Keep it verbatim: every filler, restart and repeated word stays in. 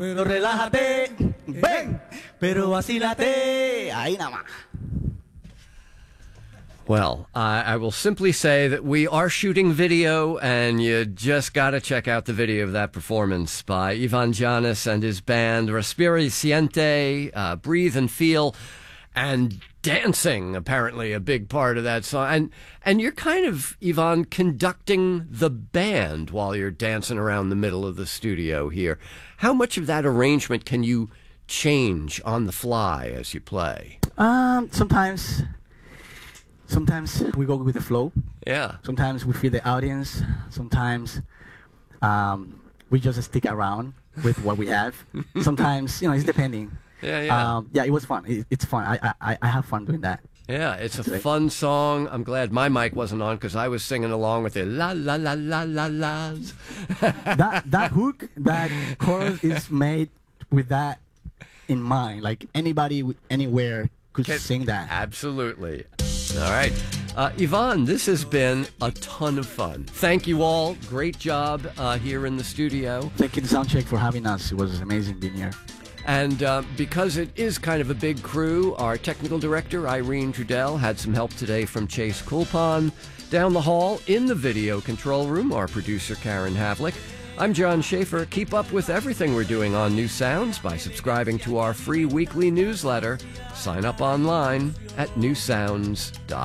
Pero relájate, ven, pero vacílate. Ahí nada más. Well, uh, I will simply say that we are shooting video, and you just got to check out the video of that performance by Ivan Janis and his band, Respira y Siente, uh, Breathe and Feel, and dancing, apparently, a big part of that song. And, and you're kind of, Ivan, conducting the band while you're dancing around the middle of the studio here. How much of that arrangement can you change on the fly as you play? Um, sometimes... Sometimes we go with the flow. Yeah. Sometimes we feel the audience. Sometimes um, we just stick around with what we have. Sometimes, you know, it's depending. Yeah, yeah. Um, yeah, it was fun. It, it's fun. I, I I have fun doing that. Yeah, it's a Today. fun song. I'm glad my mic wasn't on because I was singing along with it. La la la la la la's. that that hook, that chorus is made with that in mind. Like anybody anywhere could Can, sing that. Absolutely. All right. Uh, Ivan, this has been a ton of fun. Thank you all. Great job uh, here in the studio. Thank you to Soundcheck for having us. It was amazing being here. And uh, because it is kind of a big crew, our technical director, Irene Trudell, had some help today from Chase Coulpon. Down the hall, in the video control room, our producer, Karen Havlick. I'm John Schaefer. Keep up with everything we're doing on New Sounds by subscribing to our free weekly newsletter. Sign up online at new sounds dot com.